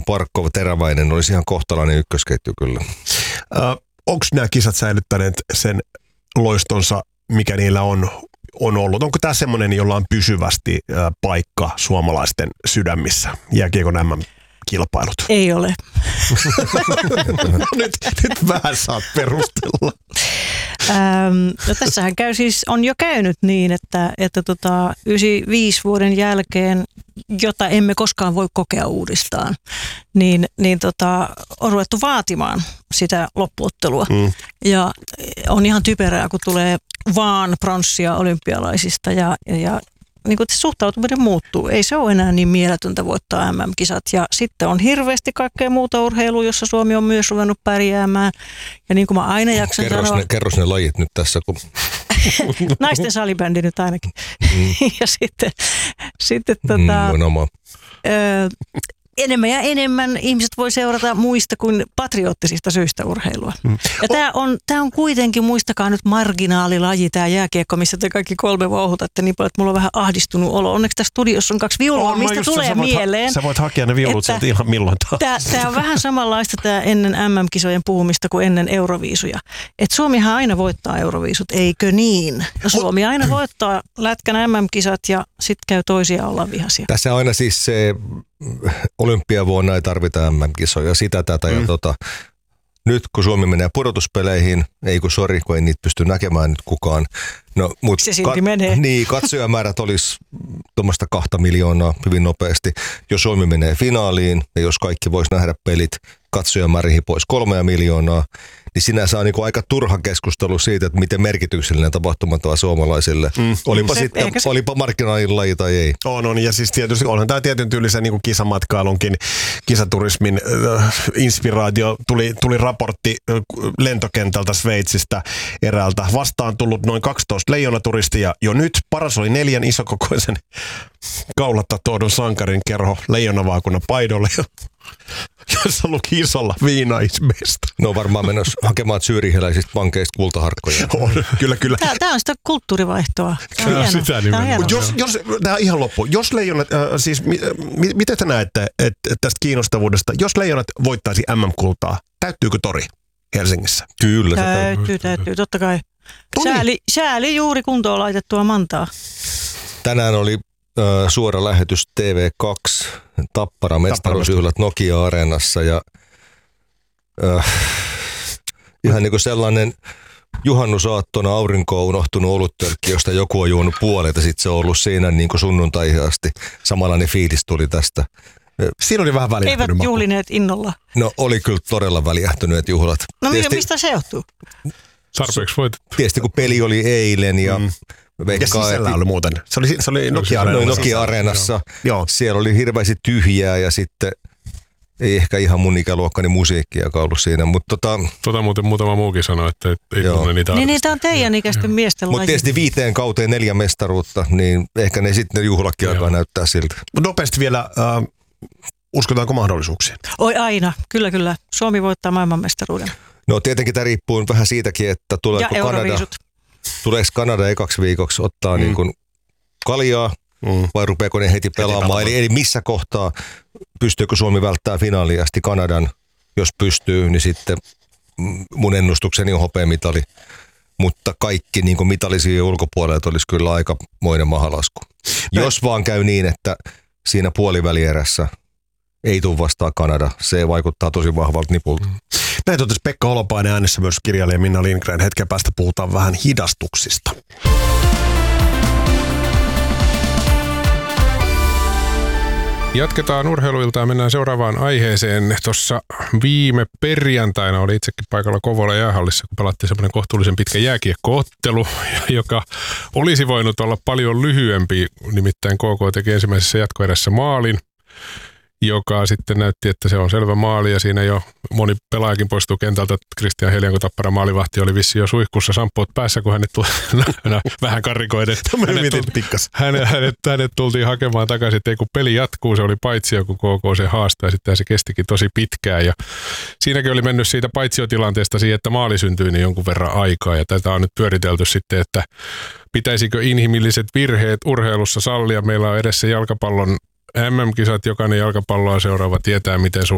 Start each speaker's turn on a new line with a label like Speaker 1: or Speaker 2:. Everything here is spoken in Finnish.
Speaker 1: Barkov, Teräväinen olisi ihan kohtalainen ykkösketju kyllä.
Speaker 2: Onko nämä kisat säilyttäneet sen loistonsa, mikä niillä on ollut? Onko tämä semmoinen, jolla on pysyvästi paikka suomalaisten sydämissä, jääkiekon kilpailut?
Speaker 3: Ei ole.
Speaker 2: nyt vähän saat perustella.
Speaker 3: No tässähän on jo käynyt niin, että 95 vuoden jälkeen, jota emme koskaan voi kokea uudestaan, niin on ruvettu vaatimaan sitä loppuottelua. Ja on ihan typerää, kun tulee vaan pronssia olympialaisista ja niin kuin se suhtautuminen muuttuu. Ei se ole enää niin mieletöntä voittaa MM-kisat. Ja sitten on hirveästi kaikkea muuta urheilua, jossa Suomi on myös ruvennut pärjäämään. Ja niin kuin mä aina jaksan sanoa...
Speaker 1: Kerros ne lajit nyt tässä. Kun...
Speaker 3: Naisten salibändi nyt ainakin. Ja sitten enemmän ja enemmän ihmiset voi seurata muista kuin patriottisista syistä urheilua. Ja tämä on kuitenkin, muistakaa nyt, marginaalilaji, tämä jääkiekko, missä te kaikki kolme vouhutatte niin paljon, että mulla on vähän ahdistunut olo. Onneksi tässä studiossa on 2 viulua, mistä tulee mieleen.
Speaker 2: Sä voit hakea ne viulut sieltä ihan milloin taas.
Speaker 3: Tämä on vähän samanlaista tämä ennen MM-kisojen puhumista kuin ennen Euroviisuja. Et Suomihan aina voittaa Euroviisut, eikö niin? No, Suomi aina voittaa lätkän MM-kisat ja sitten käy toisia olla vihaisia.
Speaker 1: Tässä aina siis se... Olympiavuonna ei tarvita MM-kisoja, sitä tätä ja nyt kun Suomi menee pudotuspeleihin, kun ei niitä pysty näkemään nyt kukaan. No, mutta
Speaker 3: se silti menee.
Speaker 1: Niin, katsojamäärät olisi tuommoista 2 miljoonaa hyvin nopeasti. Jos Suomi menee finaaliin ja jos kaikki vois nähdä pelit katsojamääriin pois 3 miljoonaa, niin sinänsä on niin aika turha keskustelu siitä, että miten merkityksellinen tapahtumat on suomalaisille. Olipa markkinaalilaji tai ei.
Speaker 2: On, ja siis tietysti onhan tämä tietyn tyylisen niin kuin kisamatkailunkin, kisaturismin inspiraatio. Tuli raportti lentokentältä Sveitsistä eräältä. Vastaan tullut noin 12 leijonaturistia. Jo nyt paras oli 4 isokokoisen kaulatatoodon sankarin kerho leijonavaakunnan paidolle, jossa luki isolla Viina is best.
Speaker 1: No varmaan menossa hakemaan syyriheläisistä pankeista kultaharkkoja.
Speaker 2: Kyllä.
Speaker 3: Tämä on sitä kulttuurivaihtoa.
Speaker 2: Tämä on sitä nimenomaan. Tämä on ihan loppu. Jos leijonat, miten te näette tästä kiinnostavuudesta, jos leijonat voittaisi MM-kultaa, täyttyykö tori Helsingissä?
Speaker 1: Kyllä.
Speaker 3: Täytyy, totta kai. Sääli juuri kuntoon laitettua mantaa.
Speaker 1: Tänään oli suora lähetys TV2, Tappara mestaruusjuhlat Nokia-areenassa ja ihan niin kuin sellainen juhannusaattona aurinkoon unohtunut oluttölkki, josta joku on juonut puolet ja sitten se on ollut siinä niin kuin sunnuntaihin asti. Samanlainen fiilis tuli tästä.
Speaker 2: Siinä oli vähän väliähtynyt.
Speaker 3: Eivät juhlineet innolla.
Speaker 1: No oli kyllä todella väliähtyneet juhlat.
Speaker 3: No mistä se johtuu?
Speaker 4: Tarpeeksi voitettu.
Speaker 1: Tietysti kun peli oli eilen ja...
Speaker 2: Ja sisällä oli muuten. Se oli
Speaker 1: Nokia-areenassa. Siellä oli hirveästi tyhjää ja sitten ei ehkä ihan mun ikäluokkani musiikkia ollut siinä.
Speaker 4: Tota muuten muutama muukin sanoi, että ei tunne niitä artisteja.
Speaker 3: Niin tämä on teidän ikäisten miesten laji.
Speaker 1: Mutta tietysti 5 kauteen 4 mestaruutta, niin ehkä ne sitten juhlakin alkaa näyttää siltä.
Speaker 2: Nopeasti vielä, uskotaanko mahdollisuuksia?
Speaker 3: Oi aina, kyllä. Suomi voittaa maailmanmestaruuden.
Speaker 1: No tietenkin tämä riippuu vähän siitäkin, että tuleeko Kanada ekaksi viikoksi ottaa niin kuin kaljaa vai rupeako ne heti pelaamaan. Eli missä kohtaa pystyykö Suomi välttää finaaliin asti Kanadan? Jos pystyy, niin sitten mun ennustukseni on hopeamitali. Mutta kaikki niin kuin mitalisia ulkopuolelta olisi kyllä aikamoinen mahalasku. Jos vaan käy niin, että siinä puolivälierässä ei tule vastaan Kanada, se vaikuttaa tosi vahvalta nipulta.
Speaker 2: Näin totesi Pekka Holopainen, äänessä myös kirjailija Minna Lindgren. Hetken päästä puhutaan vähän hidastuksista.
Speaker 4: Jatketaan urheiluiltaan, mennään seuraavaan aiheeseen. Tuossa viime perjantaina oli itsekin paikalla Kouvolan jäähallissa, kun pelattiin semmoinen kohtuullisen pitkä jääkiekkoottelu, joka olisi voinut olla paljon lyhyempi. Nimittäin KK teki ensimmäisessä jatkoerässä maalin, joka sitten näytti, että se on selvä maali ja siinä jo moni pelaajakin poistuu kentältä. Kristian Helianko Tapparan maalivahti oli vissiin jo suihkussa samppuot päässä, kun hänet tuli vähän karrikoiden. Hänet tultiin hakemaan takaisin, että ei kun peli jatkuu, se oli paitsio, kun KK se haastaa ja sitten se kestikin tosi pitkään. Ja siinäkin oli mennyt siitä paitsiotilanteesta siihen, että maali syntyi niin jonkun verran aikaa ja tätä on nyt pyöritelty sitten, että pitäisikö inhimilliset virheet urheilussa sallia. Meillä on edessä jalkapallon MM-kisat, jokainen jalkapalloa seuraava tietää, miten